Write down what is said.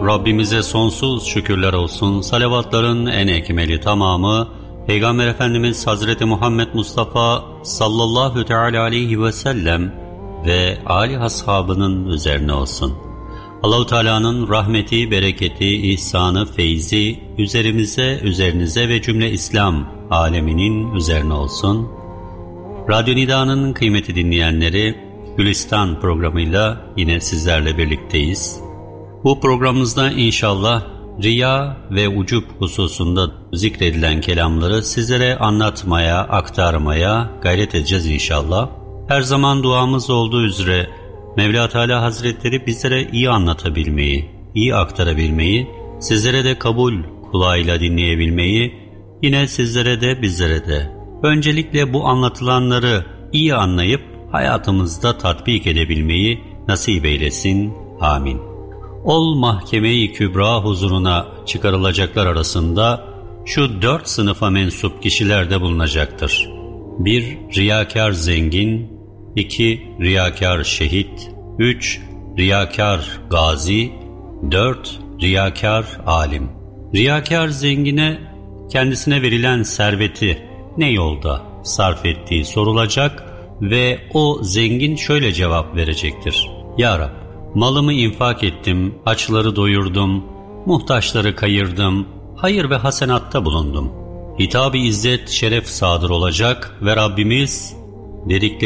Rabbimize sonsuz şükürler olsun. Salavatların en ekmeli tamamı Peygamber Efendimiz Hazreti Muhammed Mustafa sallallahu teala aleyhi ve sellem ve âli ashabının üzerine olsun. Allah-u Teala'nın rahmeti, bereketi, ihsanı, feyzi üzerimize, üzerinize ve cümle İslam aleminin üzerine olsun. Radyo Nida'nın kıymeti dinleyenleri, Gülistan programıyla yine sizlerle birlikteyiz. Bu programımızda inşallah riya ve ucup hususunda zikredilen kelamları sizlere anlatmaya, aktarmaya gayret edeceğiz inşallah. Her zaman duamız olduğu üzere Mevla Teala Hazretleri bizlere iyi anlatabilmeyi, iyi aktarabilmeyi, sizlere de kabul kulağıyla dinleyebilmeyi, yine sizlere de bizlere de öncelikle bu anlatılanları iyi anlayıp hayatımızda tatbik edebilmeyi nasip eylesin. Amin. Ol mahkeme-i kübra huzuruna çıkarılacaklar arasında şu 4 sınıfa mensup kişiler de bulunacaktır. 1. Riyakar zengin, 2. Riyakar şehit, 3. Riyakar gazi, 4. Riyakar alim. Riyakar zengine kendisine verilen serveti ne yolda sarf ettiği sorulacak ve o zengin şöyle cevap verecektir. Ya Rab, malımı infak ettim, açları doyurdum, muhtaçları kayırdım, hayır ve hasenatta bulundum. Hitab-ı izzet, şeref sadır olacak ve Rabbimiz dedikleri